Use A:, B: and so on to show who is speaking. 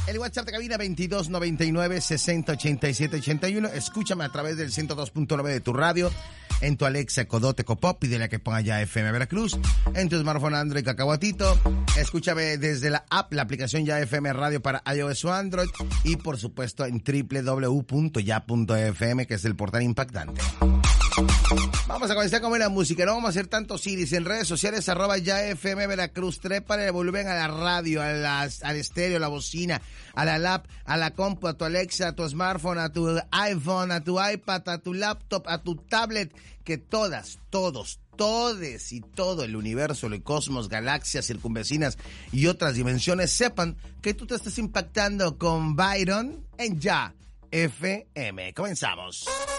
A: El WhatsApp de cabina 2299-608781. Escúchame a través del 102.9 de tu radio, en tu Alexa, Codote, Copop, pídele que ponga ya FM Veracruz, en tu smartphone Android, Cacahuatito. Escúchame desde la app, la aplicación Ya FM Radio para iOS o Android, y por supuesto en www.ya.fm, que es el portal impactante. Vamos a comenzar con la música, no vamos a hacer tantos iris en redes sociales, @YaFM Veracruz, trépale el volumen a la radio, al estéreo, a la bocina, a la lap, a la compu, a tu Alexa, a tu smartphone, a tu iPhone, a tu iPad, a tu laptop, a tu tablet, que todas, todos y todo el universo, el cosmos, galaxias, circunvecinas y otras dimensiones sepan que tú te estás impactando con Byron en Ya FM. Comenzamos.